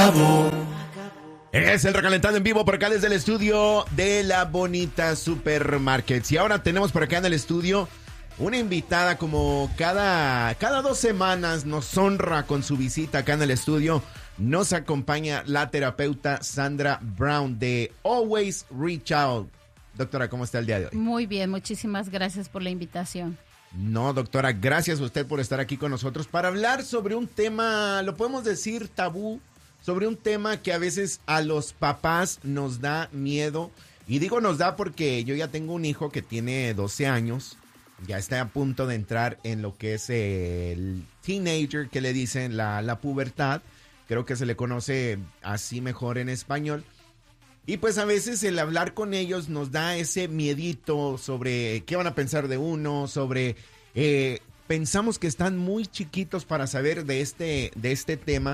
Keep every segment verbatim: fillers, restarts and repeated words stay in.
Es el Recalentando en vivo por acá desde el estudio de La Bonita Supermarkets. Y ahora tenemos por acá en el estudio una invitada como cada, cada dos semanas nos honra con su visita acá en el estudio. Nos acompaña la terapeuta Sandra Brown de Always Reach Out. Doctora, ¿cómo está el día de hoy? Muy bien, muchísimas gracias por la invitación. No, doctora, gracias a usted por estar aquí con nosotros para hablar sobre un tema, lo podemos decir tabú, sobre un tema que a veces a los papás nos da miedo. Y digo nos da porque yo ya tengo un hijo que tiene doce años, ya está a punto de entrar en lo que es el teenager, que le dicen la, la pubertad. Creo que se le conoce así mejor en español. Y pues a veces el hablar con ellos nos da ese miedito sobre qué van a pensar de uno, sobre... Eh, pensamos que están muy chiquitos para saber de este, de este tema.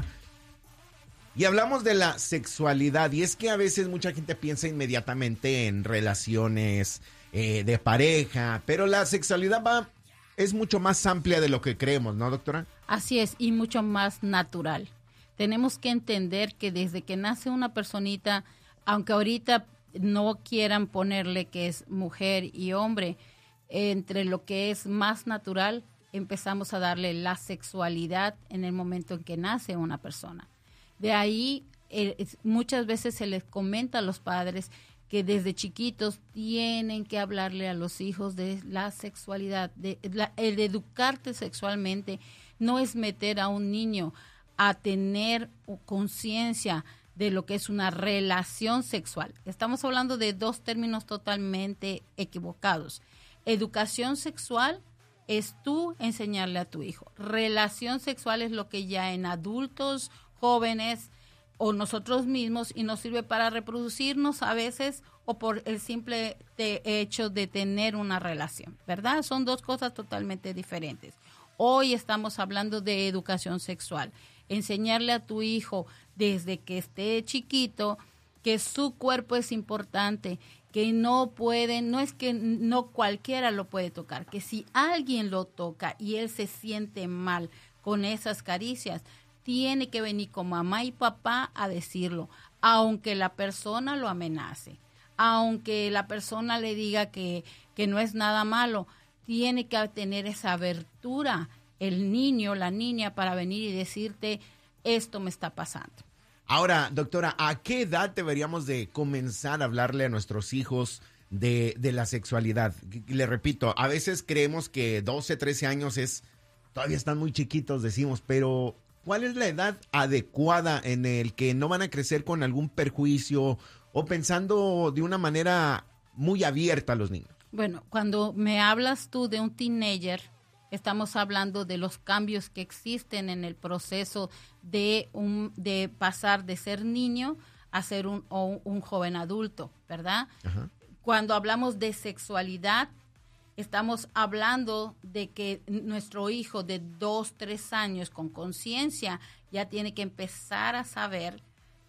Y hablamos de la sexualidad, y es que a veces mucha gente piensa inmediatamente en relaciones eh, de pareja, pero la sexualidad va, es mucho más amplia de lo que creemos, ¿no, doctora? Así es, y mucho más natural. Tenemos que entender que desde que nace una personita, aunque ahorita no quieran ponerle que es mujer y hombre, entre lo que es más natural, empezamos a darle la sexualidad en el momento en que nace una persona. De ahí, eh, muchas veces se les comenta a los padres que desde chiquitos tienen que hablarle a los hijos de la sexualidad. De, la, el de educarte sexualmente no es meter a un niño a tener conciencia de lo que es una relación sexual. Estamos hablando de dos términos totalmente equivocados. Educación sexual es tú enseñarle a tu hijo. Relación sexual es lo que ya en adultos, jóvenes o nosotros mismos, y nos sirve para reproducirnos a veces o por el simple de hecho de tener una relación, ¿verdad? Son dos cosas totalmente diferentes. Hoy estamos hablando de educación sexual. Enseñarle a tu hijo desde que esté chiquito que su cuerpo es importante, que no pueden, no es que no cualquiera lo puede tocar, que si alguien lo toca y él se siente mal con esas caricias, tiene que venir con mamá y papá a decirlo, aunque la persona lo amenace, aunque la persona le diga que, que no es nada malo, tiene que tener esa abertura el niño, la niña, para venir y decirte, esto me está pasando. Ahora, doctora, ¿a qué edad deberíamos de comenzar a hablarle a nuestros hijos de, de la sexualidad? Le repito, a veces creemos que doce, trece años es, todavía están muy chiquitos, decimos, pero ¿cuál es la edad adecuada en el que no van a crecer con algún perjuicio o pensando de una manera muy abierta a los niños? Bueno, cuando me hablas tú de un teenager, estamos hablando de los cambios que existen en el proceso de un de pasar de ser niño a ser un, o un joven adulto, ¿verdad? Ajá. Cuando hablamos de sexualidad, estamos hablando de que nuestro hijo de dos, tres años con conciencia ya tiene que empezar a saber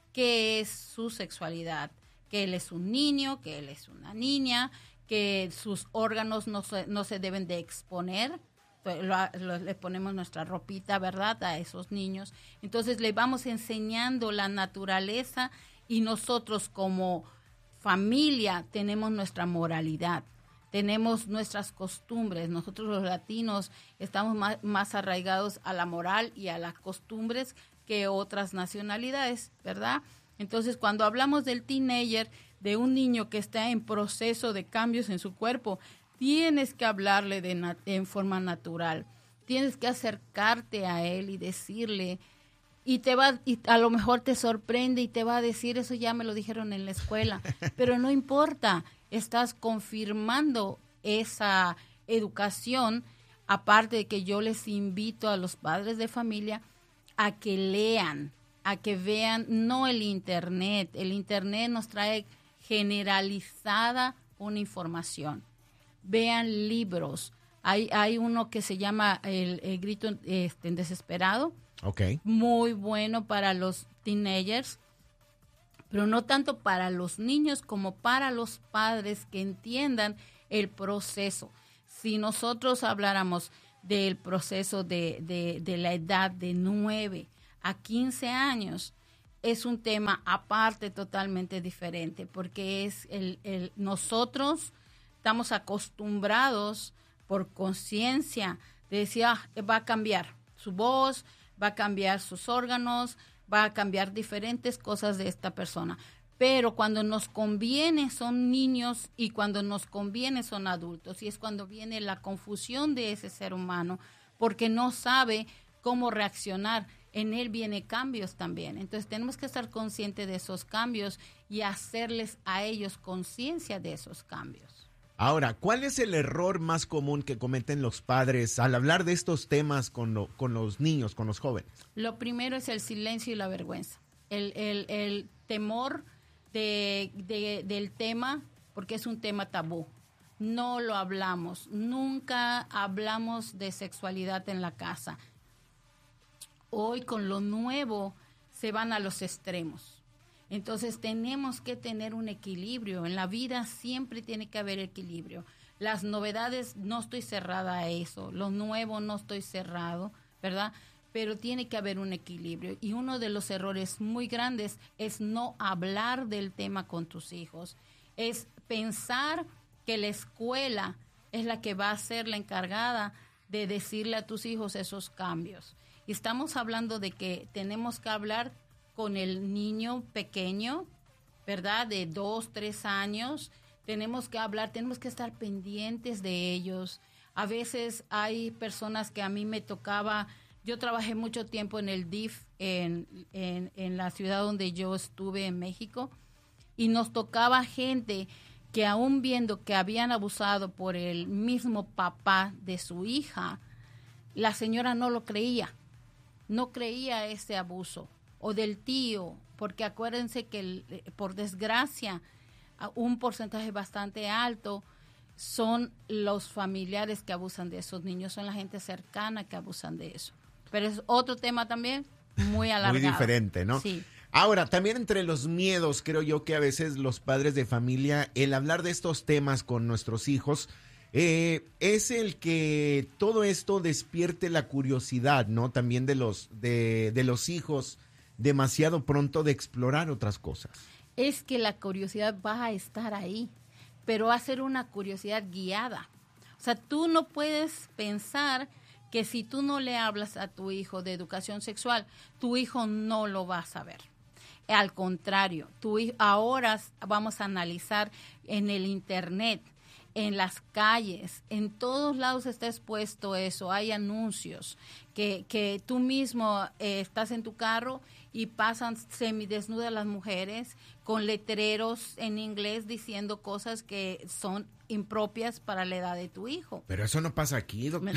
qué es su sexualidad, que él es un niño, que él es una niña, que sus órganos no se, no se deben de exponer. Lo, lo, le ponemos nuestra ropita, ¿verdad?, a esos niños. Entonces le vamos enseñando la naturaleza y nosotros como familia tenemos nuestra moralidad, tenemos nuestras costumbres. Nosotros los latinos estamos más, más arraigados a la moral y a las costumbres que otras nacionalidades, ¿verdad? Entonces cuando hablamos del teenager, de un niño que está en proceso de cambios en su cuerpo, tienes que hablarle de na- en forma natural, tienes que acercarte a él y decirle, y te va, y a lo mejor te sorprende y te va a decir, eso ya me lo dijeron en la escuela, pero no importa, estás confirmando esa educación, aparte de que yo les invito a los padres de familia a que lean, a que vean, no el internet, el internet nos trae generalizada una información. Vean libros. Hay, hay uno que se llama El, el grito este, desesperado. Okay. Muy bueno para los teenagers, pero no tanto para los niños como para los padres que entiendan el proceso. Si nosotros habláramos del proceso de, de, de la edad de nueve a quince años, es un tema aparte, totalmente diferente, porque es el, el nosotros estamos acostumbrados por conciencia de decir, ah, va a cambiar su voz, va a cambiar sus órganos, va a cambiar diferentes cosas de esta persona. Pero cuando nos conviene son niños y cuando nos conviene son adultos. Y es cuando viene la confusión de ese ser humano, porque no sabe cómo reaccionar. En él viene cambios también. Entonces tenemos que estar conscientes de esos cambios y hacerles a ellos conciencia de esos cambios. Ahora, ¿cuál es el error más común que cometen los padres al hablar de estos temas con, lo, con los niños, con los jóvenes? Lo primero es el silencio y la vergüenza. El, el, el temor de, de, del tema, porque es un tema tabú. No lo hablamos. Nunca hablamos de sexualidad en la casa. Hoy con lo nuevo se van a los extremos. Entonces tenemos que tener un equilibrio. En la vida siempre tiene que haber equilibrio. Las novedades, no estoy cerrada a eso. Lo nuevo no estoy cerrado, ¿verdad? Pero tiene que haber un equilibrio. Y uno de los errores muy grandes es no hablar del tema con tus hijos. Es pensar que la escuela es la que va a ser la encargada de decirle a tus hijos esos cambios. Y estamos hablando de que tenemos que hablar con el niño pequeño, ¿verdad? De dos, tres años. Tenemos que hablar, tenemos que estar pendientes de ellos. A veces hay personas que a mí me tocaba, yo trabajé mucho tiempo en el D I F, en, en, en la ciudad donde yo estuve en México, y nos tocaba gente que aún viendo que habían abusado por el mismo papá de su hija, la señora no lo creía, no creía ese abuso. O del tío, porque acuérdense que el, por desgracia un porcentaje bastante alto son los familiares que abusan de esos niños, son la gente cercana que abusan de eso. Pero es otro tema también muy alargado. Muy diferente, ¿no? Sí. Ahora, también entre los miedos, creo yo que a veces los padres de familia, el hablar de estos temas con nuestros hijos, eh, es el que todo esto despierte la curiosidad, ¿no? También de los, de, de los hijos, demasiado pronto de explorar otras cosas. Es que la curiosidad va a estar ahí, pero va a ser una curiosidad guiada. O sea, tú no puedes pensar que si tú no le hablas a tu hijo de educación sexual, tu hijo no lo va a saber. Al contrario, tu hijo, ahora vamos a analizar en el internet, en las calles, en todos lados está expuesto eso, hay anuncios que, que tú mismo eh, estás en tu carro y pasan semidesnudas las mujeres con letreros en inglés diciendo cosas que son impropias para la edad de tu hijo. Pero eso no pasa aquí, doctor.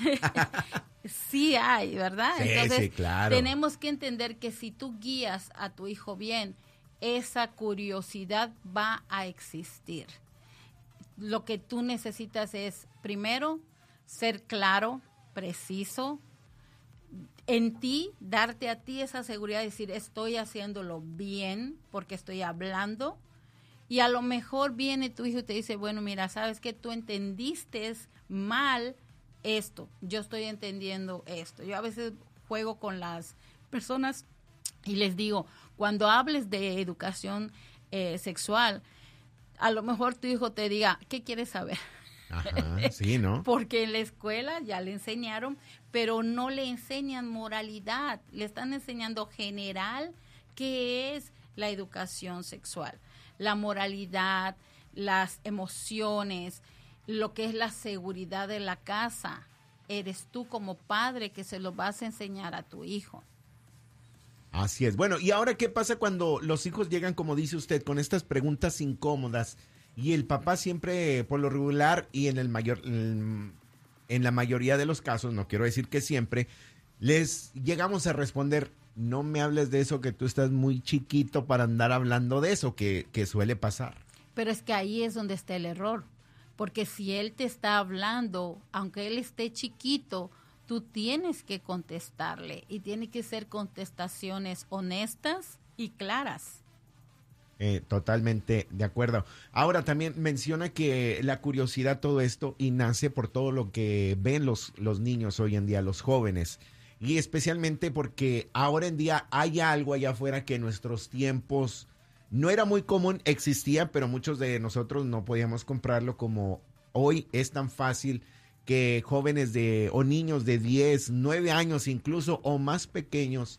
Sí hay, ¿verdad? Sí, Entonces, sí, claro. Tenemos que entender que si tú guías a tu hijo bien, esa curiosidad va a existir. Lo que tú necesitas es, primero, ser claro, preciso, en ti, darte a ti esa seguridad de decir, estoy haciéndolo bien porque estoy hablando, y a lo mejor viene tu hijo y te dice, bueno, mira, sabes que tú entendiste mal esto, yo estoy entendiendo esto. Yo a veces juego con las personas y les digo, cuando hables de educación eh, sexual, a lo mejor tu hijo te diga, ¿qué quieres saber? Ajá, sí, ¿no? Porque en la escuela ya le enseñaron, pero no le enseñan moralidad, le están enseñando general qué es la educación sexual, la moralidad, las emociones, lo que es la seguridad de la casa. Eres tú como padre que se lo vas a enseñar a tu hijo. Así es. Bueno, ¿y ahora qué pasa cuando los hijos llegan, como dice usted, con estas preguntas incómodas y el papá siempre, por lo regular y en el mayor, en la mayoría de los casos, no quiero decir que siempre, les llegamos a responder, no me hables de eso, que tú estás muy chiquito para andar hablando de eso, que, que suele pasar? Pero es que ahí es donde está el error, porque si él te está hablando, aunque él esté chiquito, tú tienes que contestarle y tiene que ser contestaciones honestas y claras. Eh, totalmente de acuerdo. Ahora también menciona que la curiosidad, todo esto, y nace por todo lo que ven los, los niños hoy en día, los jóvenes. y especialmente porque ahora en día hay algo allá afuera que en nuestros tiempos no era muy común, existía, pero muchos de nosotros no podíamos comprarlo, como hoy es tan fácil que jóvenes de o niños de diez, nueve años incluso o más pequeños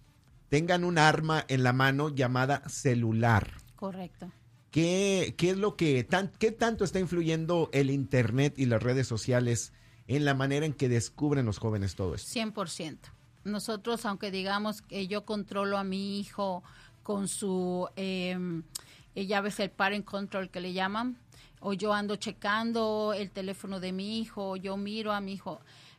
tengan un arma en la mano llamada celular. Correcto. ¿Qué, qué es lo que tan, qué tanto está influyendo el internet y las redes sociales en la manera en que descubren los jóvenes todo esto? cien por ciento. Nosotros, aunque digamos que yo controlo a mi hijo con su eh, llaves, el parent control que le llaman, o yo ando checando el teléfono de mi hijo, o yo miro a mi hijo,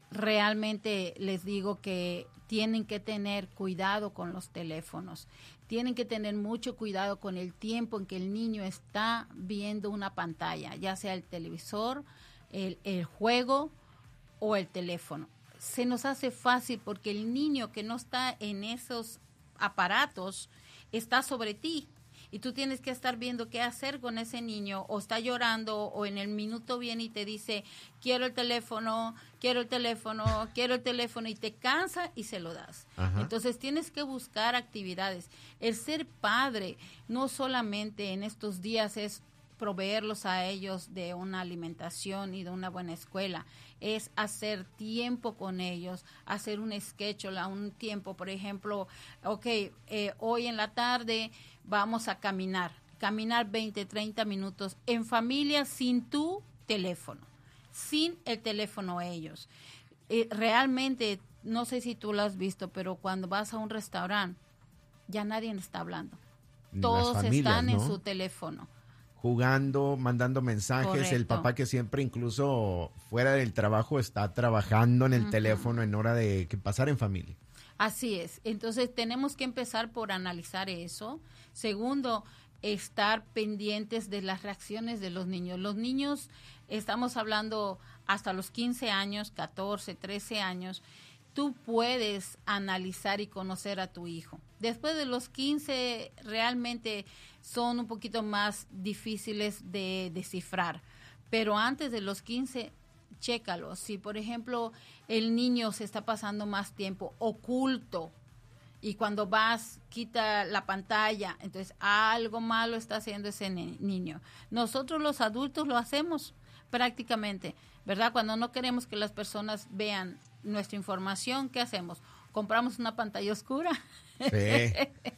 realmente les digo que tienen que tener cuidado con los teléfonos. Tienen que tener mucho cuidado con el tiempo en que el niño está viendo una pantalla, ya sea el televisor, el, el juego o el teléfono. Se nos hace fácil porque el niño que no está en esos aparatos está sobre ti. Y tú tienes que estar viendo qué hacer con ese niño, o está llorando, o en el minuto viene y te dice, quiero el teléfono, quiero el teléfono, quiero el teléfono, y te cansa y se lo das. Ajá. Entonces tienes que buscar actividades. El ser padre no solamente en estos días es proveerlos a ellos de una alimentación y de una buena escuela, es hacer tiempo con ellos, hacer un schedule a un tiempo, por ejemplo, ok, eh, hoy en la tarde vamos a caminar, caminar veinte, treinta minutos en familia sin tu teléfono, sin el teléfono ellos. Eh, realmente, no sé si tú lo has visto, pero cuando vas a un restaurante, ya nadie está hablando. Todos familias, están, ¿no?, en su teléfono. Jugando, mandando mensajes. Correcto. El papá que siempre incluso fuera del trabajo está trabajando en el uh-huh. teléfono en hora de que pasar en familia. Así es. Entonces tenemos que empezar por analizar eso. Segundo, estar pendientes de las reacciones de los niños. Los niños, estamos hablando hasta los quince años, catorce, trece años, tú puedes analizar y conocer a tu hijo. Después de los quince realmente son un poquito más difíciles de descifrar, pero antes de los quince, chécalo. Si, por ejemplo, el niño se está pasando más tiempo oculto y cuando vas, quita la pantalla, entonces algo malo está haciendo ese ni- niño. Nosotros los adultos lo hacemos prácticamente, ¿verdad? Cuando no queremos que las personas vean nuestra información, ¿qué hacemos? Compramos una pantalla oscura. Sí.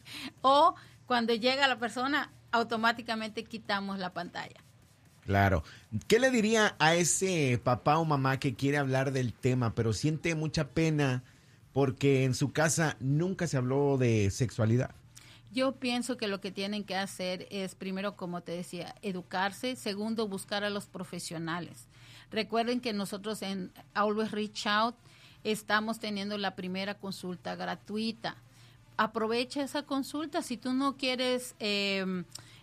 O cuando llega la persona, automáticamente quitamos la pantalla. Claro. ¿Qué le diría a ese papá o mamá que quiere hablar del tema, pero siente mucha pena porque en su casa nunca se habló de sexualidad? Yo pienso que lo que tienen que hacer es, primero, como te decía, educarse. Segundo, buscar a los profesionales. Recuerden que nosotros en Always Reach Out estamos teniendo la primera consulta gratuita. Aprovecha esa consulta. Si tú no quieres eh,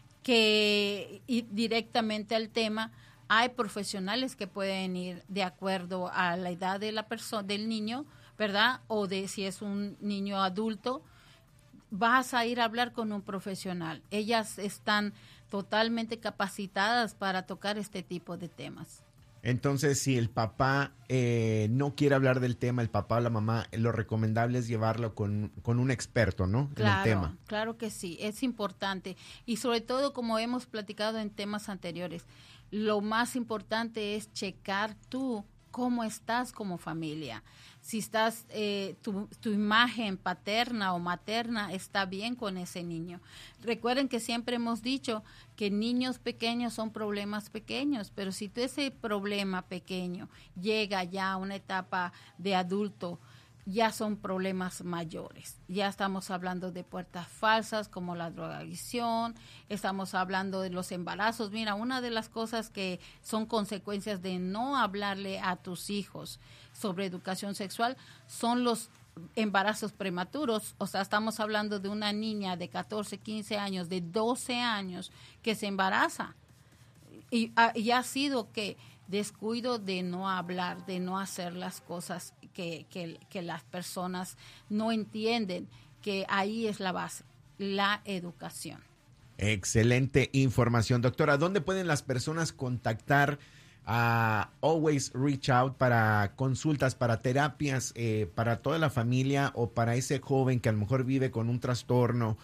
que ir directamente al tema, hay profesionales que pueden ir de acuerdo a la edad de la persona, del niño, ¿verdad? O de si es un niño adulto, vas a ir a hablar con un profesional. Ellas están totalmente capacitadas para tocar este tipo de temas. Entonces, si el papá eh, no quiere hablar del tema, el papá o la mamá, lo recomendable es llevarlo con, con un experto, ¿no? Claro, en el tema. Claro que sí, es importante. Y sobre todo, como hemos platicado en temas anteriores, lo más importante es checar tú cómo estás como familia. Si estás, eh, tu, tu imagen paterna o materna está bien con ese niño. Recuerden que siempre hemos dicho que niños pequeños son problemas pequeños, pero si tú ese problema pequeño llega ya a una etapa de adulto, ya son problemas mayores. Ya estamos hablando de puertas falsas como la drogadicción, estamos hablando de los embarazos. Mira, una de las cosas que son consecuencias de no hablarle a tus hijos sobre educación sexual son los embarazos prematuros. O sea, estamos hablando de una niña de catorce, quince años, de doce años que se embaraza. Y, y ha sido que descuido de no hablar, de no hacer las cosas que, que, que las personas no entienden, que ahí es la base, la educación. Excelente información, doctora. ¿Dónde pueden las personas contactar a Always Reach Out para consultas, para terapias, eh, para toda la familia o para ese joven que a lo mejor vive con un trastorno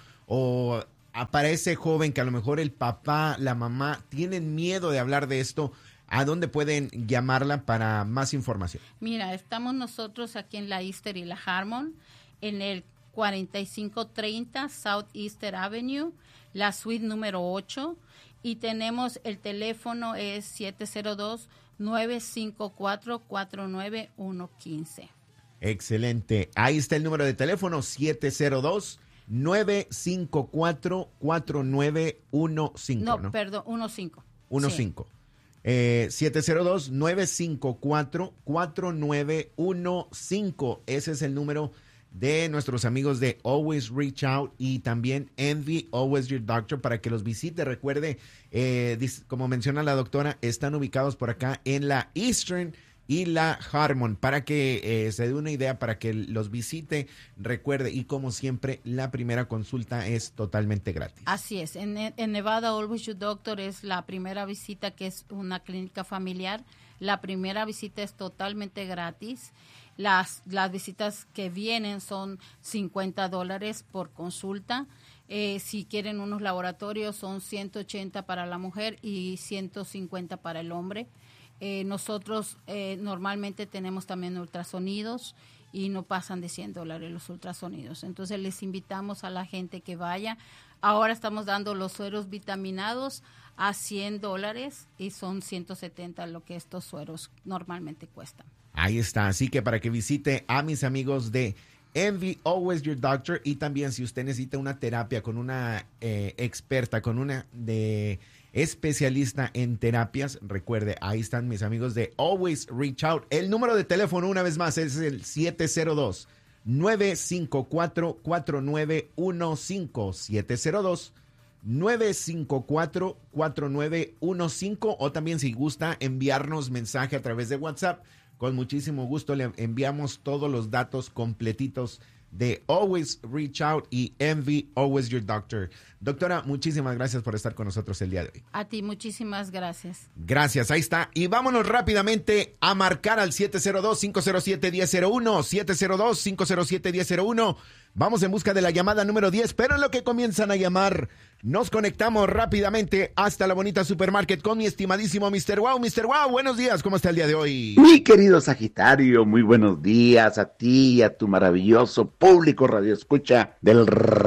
o a, para ese joven que a lo mejor el papá, la mamá tienen miedo de hablar de esto, ¿a dónde pueden llamarla para más información? Mira, estamos nosotros aquí en la Easter y la Harmon, en el cuarenta y cinco treinta South Easter Avenue, la suite número ocho, y tenemos el teléfono es siete cero dos, nueve cinco cuatro, cuatro nueve uno cinco. Excelente. Ahí está el número de teléfono, siete cero dos, nueve cinco cuatro, cuatro nueve uno cinco. No, ¿no? perdón, uno cinco. uno Sí. cinco. Eh, siete cero dos, nueve cinco cuatro, cuatro nueve uno cinco. Ese es el número de nuestros amigos de Always Reach Out y también Envy, Always Your Doctor, para que los visite. Recuerde, eh, dis- como menciona la doctora, están ubicados por acá en la Eastern y la Harmon, para que eh, se dé una idea, para que los visite. Recuerde, y como siempre, la primera consulta es totalmente gratis. Así es, en, en Nevada Always Your Doctor es la primera visita, que es una clínica familiar. La primera visita es totalmente gratis. Las, las visitas que vienen son cincuenta dólares por consulta. Eh, si quieren unos laboratorios son ciento ochenta para la mujer y ciento cincuenta para el hombre. Eh, nosotros eh, normalmente tenemos también ultrasonidos y no pasan de cien dólares los ultrasonidos. Entonces les invitamos a la gente que vaya. Ahora estamos dando los sueros vitaminados a cien dólares y son ciento setenta lo que estos sueros normalmente cuestan. Ahí está, así que para que visite a mis amigos de Envy, Always Your Doctor, y también si usted necesita una terapia con una eh, experta, con una de especialista en terapias, recuerde, ahí están mis amigos de Always Reach Out. El número de teléfono, una vez más, es el siete cero dos, nueve cinco cuatro, cuatro nueve uno cinco, siete cero dos, nueve cinco cuatro, cuatro nueve uno cinco, o también si gusta enviarnos mensaje a través de WhatsApp, con muchísimo gusto le enviamos todos los datos completitos de Always Reach Out y Envy, Always Your Doctor. Doctora, muchísimas gracias por estar con nosotros el día de hoy. A ti, muchísimas gracias. Gracias, ahí está. Y vámonos rápidamente a marcar al siete cero dos, cinco cero siete, uno cero cero uno, siete cero dos, cinco cero siete, uno cero cero uno. Vamos en busca de la llamada número diez, pero en lo que comienzan a llamar, nos conectamos rápidamente hasta la bonita Supermarket con mi estimadísimo mister Wow. mister Wow, buenos días, ¿cómo está el día de hoy? Mi querido Sagitario, muy buenos días a ti y a tu maravilloso público radio escucha del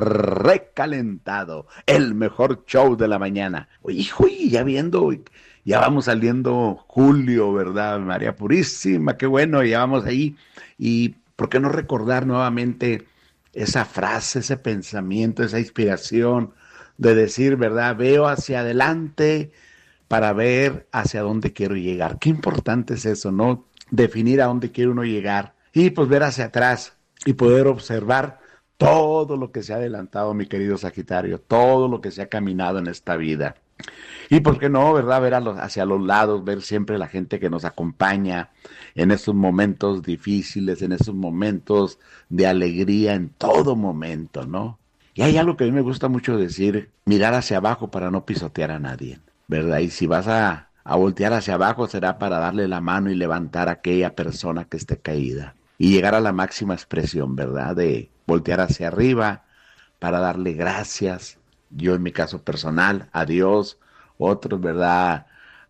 Recalentado, el mejor show de la mañana. Oye, hijo, ya viendo, ya vamos saliendo julio, ¿verdad? María Purísima, qué bueno, ya vamos ahí. Y ¿por qué no recordar nuevamente esa frase, ese pensamiento, esa inspiración de decir, ¿verdad? Veo hacia adelante para ver hacia dónde quiero llegar. Qué importante es eso, ¿no? Definir a dónde quiere uno llegar y pues ver hacia atrás y poder observar todo lo que se ha adelantado, mi querido Sagitario, todo lo que se ha caminado en esta vida. Y por qué no, ¿verdad? Ver a los, hacia los lados, ver siempre la gente que nos acompaña en esos momentos difíciles, en esos momentos de alegría, en todo momento, ¿no? Y hay algo que a mí me gusta mucho decir, mirar hacia abajo para no pisotear a nadie, ¿verdad? Y si vas a, a voltear hacia abajo será para darle la mano y levantar a aquella persona que esté caída. Y llegar a la máxima expresión, ¿verdad? De voltear hacia arriba para darle gracias. Yo en mi caso personal, a Dios, otros, ¿verdad?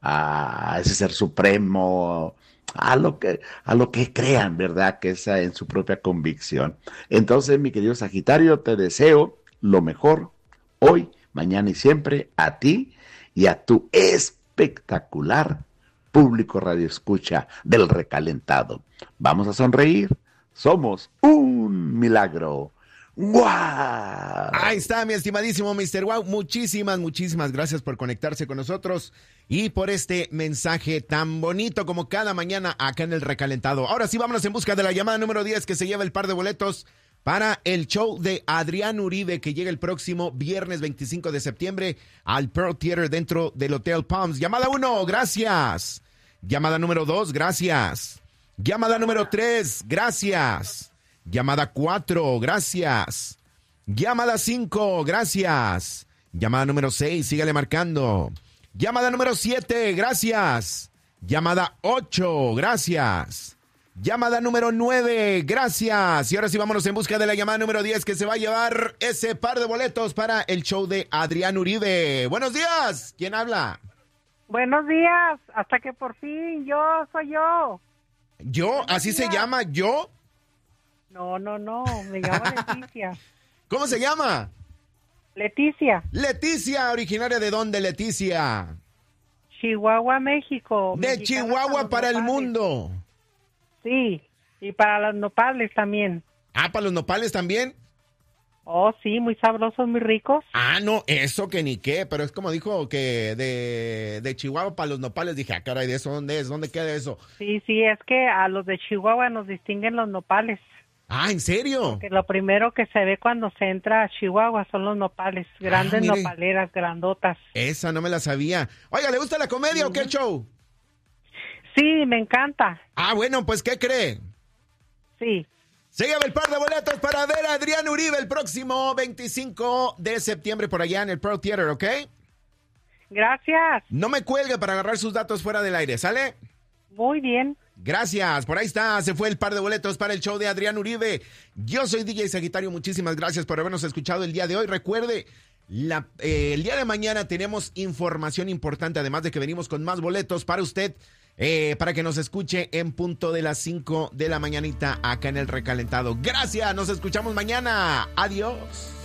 A ese ser supremo, a lo que, a lo que crean, ¿verdad? Que es en su propia convicción. Entonces, mi querido Sagitario, te deseo lo mejor hoy, mañana y siempre a ti y a tu espectacular público radio escucha del Recalentado. Vamos a sonreír, somos un milagro. ¡Wow! Ahí está, mi estimadísimo mister Wow. Muchísimas, muchísimas gracias por conectarse con nosotros y por este mensaje tan bonito como cada mañana acá en el Recalentado. Ahora sí, vámonos en busca de la llamada número diez que se lleva el par de boletos para el show de Adrián Uribe que llega el próximo viernes veinticinco de septiembre al Pearl Theater dentro del Hotel Palms. Llamada uno, gracias. Llamada número dos, gracias. Llamada número tres, gracias. Llamada cuatro, gracias. Llamada cinco, gracias. Llamada número seis, sígale marcando. Llamada número siete, gracias. Llamada ocho, gracias. Llamada número nueve, gracias. Y ahora sí vámonos en busca de la llamada número diez, que se va a llevar ese par de boletos para el show de Adrián Uribe. Buenos días, ¿quién habla? Buenos días, hasta que por fin, yo soy yo. ¿Yo? ¿Así se llama yo? No, no, no, me llamo Leticia. ¿Cómo se llama? Leticia. Leticia, ¿originaria de dónde, Leticia? Chihuahua, México. De Mexicana Chihuahua para el nopales. mundo. Sí, y para los nopales también. Ah, ¿para los nopales también? Oh, sí, muy sabrosos, muy ricos. Ah, no, eso que ni qué, pero es como dijo que de, de Chihuahua para los nopales, dije, ah, caray, ¿de eso dónde es? ¿Dónde queda eso? Sí, sí, es que a los de Chihuahua nos distinguen los nopales. Ah, ¿en serio? Que lo primero que se ve cuando se entra a Chihuahua son los nopales, grandes Ah, mire. nopaleras, grandotas. Esa no me la sabía. Oiga, ¿le gusta la comedia o qué show? Sí, me encanta. Ah, bueno, pues, ¿qué cree? Sí. Se lleva el par de boletos para ver a Adrián Uribe el próximo veinticinco de septiembre por allá en el Pearl Theater, ¿ok? Gracias. No me cuelgue para agarrar sus datos fuera del aire, ¿sale? Muy bien. Gracias, por ahí está, se fue el par de boletos para el show de Adrián Uribe. Yo soy D J Sagitario, muchísimas gracias por habernos escuchado el día de hoy. Recuerde, la, eh, el día de mañana tenemos información importante, además de que venimos con más boletos para usted, eh, para que nos escuche en punto de las cinco de la mañanita acá en El Recalentado. Gracias, nos escuchamos mañana. Adiós.